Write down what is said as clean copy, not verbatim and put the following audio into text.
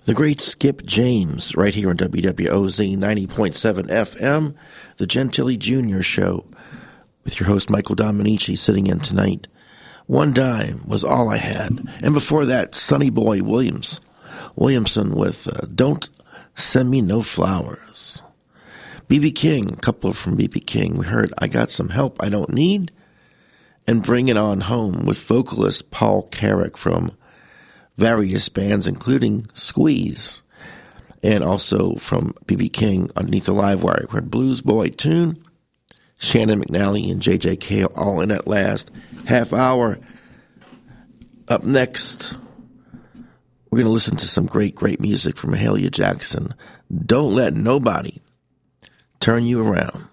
The great Skip James, right here on WWOZ 90.7 FM, the Gentili Jr. Show, with your host Michael Dominici sitting in tonight. One Dime was all I had. And before that, Sonny Boy Williamson with Don't Send Me No Flowers. B.B. King, a couple from B.B. King. We heard I Got Some Help I Don't Need, and Bring It On Home with vocalist Paul Carrack from various bands, including Squeeze, and also from B.B. King underneath the live wire. We heard Blues Boy Tune, Shannon McNally and J.J. Cale all in that last half hour. Up next, we're going to listen to some great, great music from Mahalia Jackson. Don't Let Nobody Turn You Around.